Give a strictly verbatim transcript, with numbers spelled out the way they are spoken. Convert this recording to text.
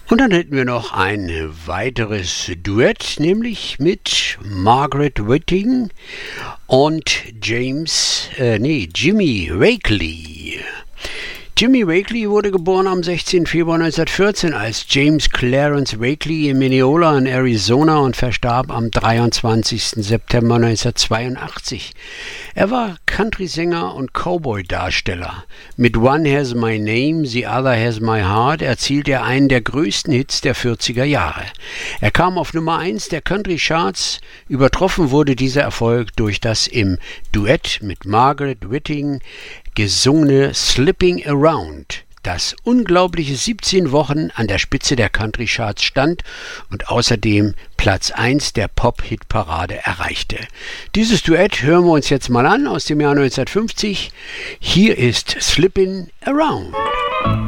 Und dann hätten wir noch ein weiteres Duett, nämlich mit Margaret Whiting und James, äh, nee, Jimmy Wakely. Jimmy Wakely wurde geboren am sechzehnten Februar neunzehnhundertvierzehn als James Clarence Wakely in Mineola in Arizona und verstarb am dreiundzwanzigsten September neunzehnhundertzweiundachtzig. Er war Country-Sänger und Cowboy-Darsteller. Mit One Has My Name, The Other Has My Heart erzielte er einen der größten Hits der vierziger Jahre. Er kam auf Nummer eins der Country-Charts. Übertroffen wurde dieser Erfolg durch das im Duett mit Margaret Whiting gesungene Slipping Around, das unglaubliche siebzehn Wochen an der Spitze der Country-Charts stand und außerdem Platz eins der Pop-Hit-Parade erreichte. Dieses Duett hören wir uns jetzt mal an aus dem Jahr neunzehnhundertfünfzig. Hier ist Slipping Around.